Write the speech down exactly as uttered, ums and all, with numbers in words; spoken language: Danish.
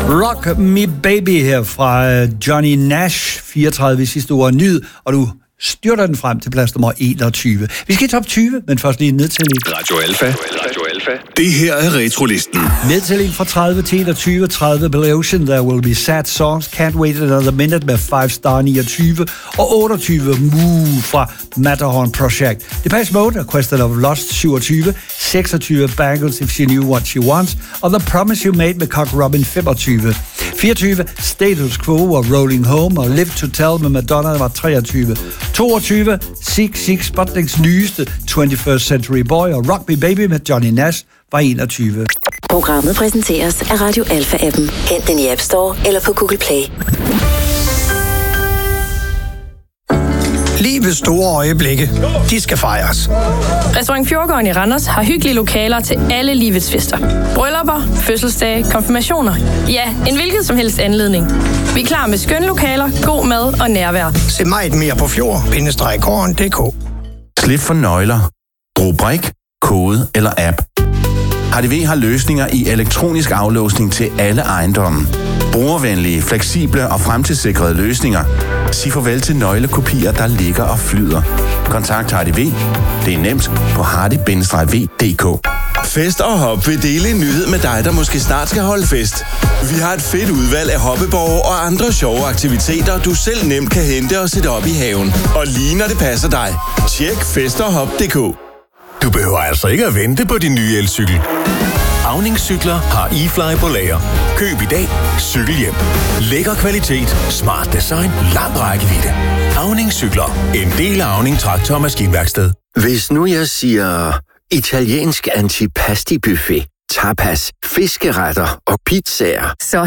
Rock Me Baby her fra Johnny Nash, fireogtredive i sidste uge nyd, og du styrter den frem til plads nummer enogtyve. Vi skal i top tyve, men først lige ned til Radio Alpha. Radio Alpha. Det her er Retrolisten. Nedtælling fra tredive til enogtyve. tredive Bill Ocean, There Will Be Sad Songs, Can't Wait Another Minute med five star niogtyve. Og otteogtyve Moo fra Matterhorn Project. Depeche Mode, A Question of Lost, syvogtyve. seksogtyve Bangles, If She Knew What She Wants. Og The Promise You Made med Cock Robin, femogtyve. fireogtyve Status Quo og Rolling Home og Live to Tell med Madonna var treogtyve. toogtyve Sick Sick Sputniks nyeste twenty-first Century Boy og Rock Me Baby med Johnny Nash var enogtyve. Programmet præsenteres af Radio Alpha-appen. Hent den i App Store eller på Google Play. Livets store øjeblikke, de skal fejres. Restaurant Fjordgården i Randers har hyggelige lokaler til alle livets fester. Bryllupper, fødselsdage, konfirmationer. Ja, en hvilket som helst anledning. Vi er klar med skønne lokaler, god mad og nærvær. Se meget mere på fjord bindestreg gården punktum d k. Slip for nøgler. Brug brik, kode eller app. H D V har løsninger i elektronisk aflåsning til alle ejendomme. Brugervenlige, fleksible og fremtidssikrede løsninger. Sig farvel til nøglekopier, der ligger og flyder. Kontakt H D V. Det er nemt på hardy bindestreg v punktum d k. Fest og Hop vil dele en nyhed med dig, der måske snart skal holde fest. Vi har et fedt udvalg af hoppeborge og andre sjove aktiviteter, du selv nemt kan hente og sætte op i haven. Og lige når det passer dig. Tjek fest og hop punktum d k. Du behøver altså ikke at vente på din nye elcykel. Auningscykler har eFly på lager. Køb i dag, cykel hjem. Lækker kvalitet, smart design, lang rækkevidde. Auningscykler. En del af Auning Traktor- og Maskinværksted. Hvis nu jeg siger italiensk antipasti-buffet, tapas, fiskeretter og pizzaer, så